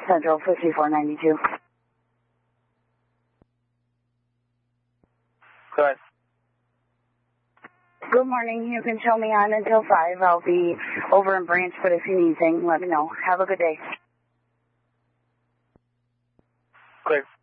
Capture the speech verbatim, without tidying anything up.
Central, fifty-four ninety-two. Go ahead. Good morning. You can show me on until five. I'll be over in Branch, but if you need anything, let me know. Have a good day. Clear.